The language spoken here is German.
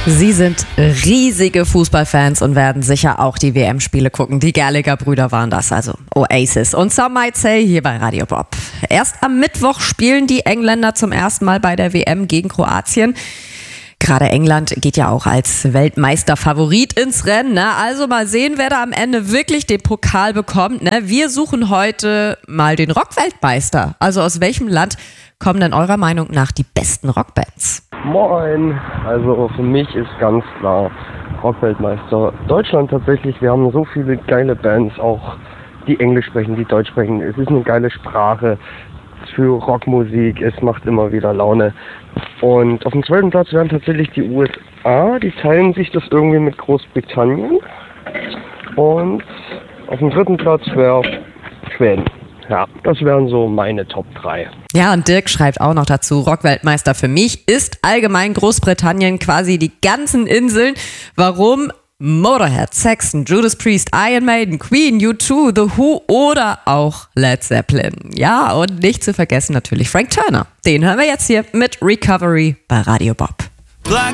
Sie sind riesige Fußballfans und werden sicher auch die WM-Spiele gucken. Die Gallagher-Brüder waren das, also Oasis und Some Might Say hier bei Radio Bob. Erst am Mittwoch spielen die Engländer zum ersten Mal bei der WM gegen Kroatien. Gerade England geht ja auch als Weltmeisterfavorit ins Rennen. Ne? Also mal sehen, wer da am Ende wirklich den Pokal bekommt. Ne? Wir suchen heute mal den Rockweltmeister. Also aus welchem Land kommen denn eurer Meinung nach die besten Rockbands? Moin, also für mich ist ganz klar Rockweltmeister Deutschland tatsächlich. Wir haben so viele geile Bands, auch die Englisch sprechen, die Deutsch sprechen. Es ist eine geile Sprache für Rockmusik, es macht immer wieder Laune. Und auf dem zweiten Platz wären tatsächlich die USA, die teilen sich das irgendwie mit Großbritannien. Und auf dem dritten Platz wäre Schweden. Ja, das wären so meine Top 3. Ja, und Dirk schreibt auch noch dazu, Rockweltmeister für mich ist allgemein Großbritannien, quasi die ganzen Inseln. Warum? Motorhead, Saxon, Judas Priest, Iron Maiden, Queen, U2, The Who oder auch Led Zeppelin. Ja, und nicht zu vergessen natürlich Frank Turner. Den hören wir jetzt hier mit Recovery bei Radio Bob.